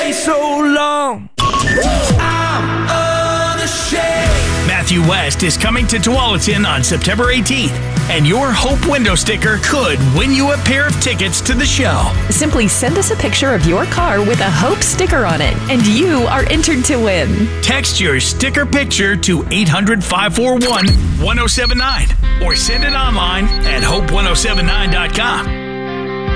stay so long. I'm unashamed. Matthew West is coming to Tualatin on September 18th, and your Hope window sticker could win you a pair of tickets to the show. Simply send us a picture of your car with a Hope sticker on it, and you are entered to win. Text your sticker picture to 800-541-1079 or send it online at hope1079.com.